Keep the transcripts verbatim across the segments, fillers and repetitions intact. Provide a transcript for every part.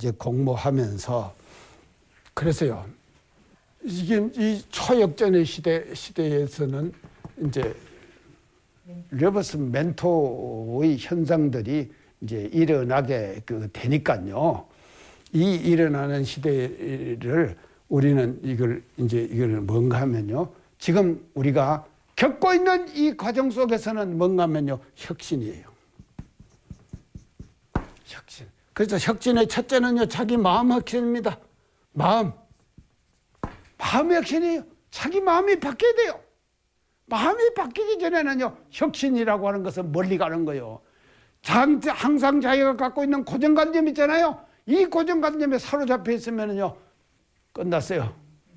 이제 공모하면서 그래서요. 이게 이 초역전의 시대 시대에서는 이제 러버스 멘토의 현상들이 이제 일어나게 그 되니까요. 이 일어나는 시대를 우리는 이걸 이제 이걸 뭔가 하면요. 지금 우리가 겪고 있는 이 과정 속에서는 뭔가 하면요. 혁신이에요. 혁신. 그래서 혁신의 첫째는요. 자기 마음 혁신입니다. 마음. 마음 혁신이에요. 자기 마음이 바뀌어야 돼요. 마음이 바뀌기 전에는요. 혁신이라고 하는 것은 멀리 가는 거예요. 항상 자기가 갖고 있는 고정관념 있잖아요. 이 고정관념에 사로잡혀 있으면요. 끝났어요.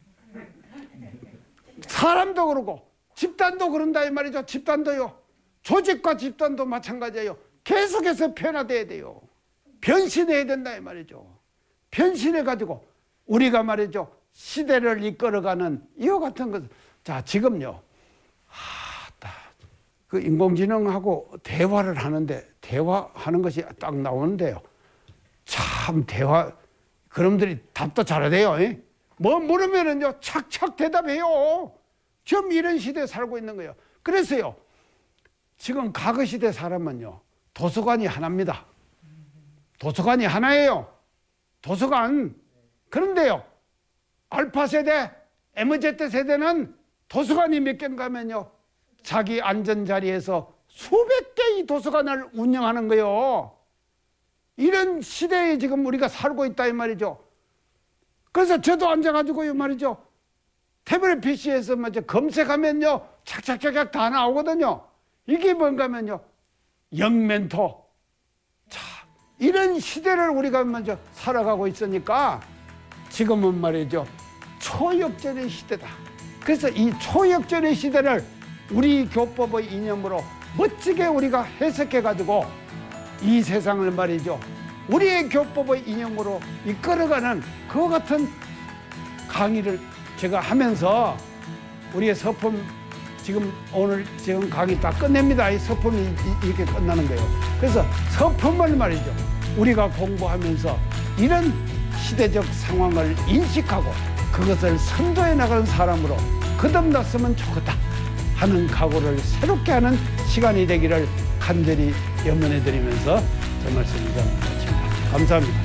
사람도 그러고 집단도 그런다 이 말이죠. 집단도요. 조직과 집단도 마찬가지예요. 계속해서 변화돼야 돼요. 변신해야 된다 이 말이죠. 변신해가지고 우리가 말이죠. 시대를 이끌어가는 이와 같은 것. 자, 지금요. 하, 그 인공지능하고 대화를 하는데 대화하는 것이 딱 나오는데요. 참 대화 그놈들이 답도 잘하대요. 이? 뭐 물으면은요 착착 대답해요. 지금 이런 시대에 살고 있는 거예요. 그래서요 지금 과거 시대 사람은요 도서관이 하나입니다. 도서관이 하나예요. 도서관. 그런데요 알파 세대, 엠지 세대는 도서관이 몇 개인가 하면요 자기 앉은 자리에서 수백 개의 도서관을 운영하는 거예요. 이런 시대에 지금 우리가 살고 있다 이 말이죠. 그래서 저도 앉아가지고요 말이죠. 태블릿 피시에서 먼저 검색하면요 착착착착 다 나오거든요. 이게 뭔가 하면요 영멘토. 자, 이런 시대를 우리가 먼저 살아가고 있으니까 지금은 말이죠 초역전의 시대다. 그래서 이 초역전의 시대를 우리 교법의 이념으로 멋지게 우리가 해석해가지고 이 세상을 말이죠 우리의 교법의 이념으로 이끌어가는 그와 같은 강의를 제가 하면서 우리의 서품 지금 오늘 지금 강의 다 끝냅니다. 이 서품이 이렇게 끝나는 거예요. 그래서 서품을 말이죠 우리가 공부하면서 이런 시대적 상황을 인식하고 그것을 선도해 나가는 사람으로 거듭났으면 좋겠다 하는 각오를 새롭게 하는 시간이 되기를 간절히 염원해 드리면서 제 말씀 이상 마칩니다. 감사합니다.